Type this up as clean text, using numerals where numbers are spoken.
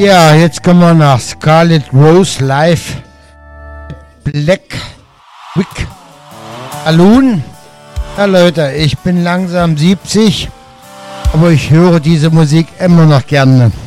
Ja, jetzt kommen wir nach Scarlet Rose live Black Wick Alun. Ja Leute, ich bin langsam 70, aber ich höre diese Musik immer noch gerne.